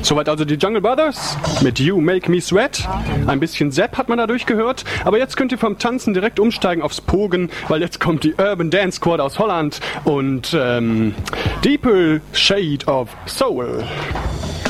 Soweit also die Jungle Brothers mit You Make Me Sweat. Ein bisschen Sepp hat man dadurch gehört. Aber jetzt könnt ihr vom Tanzen direkt umsteigen aufs Pogen, weil jetzt kommt die Urban Dance Squad aus Holland und Deeper Shade of Soul.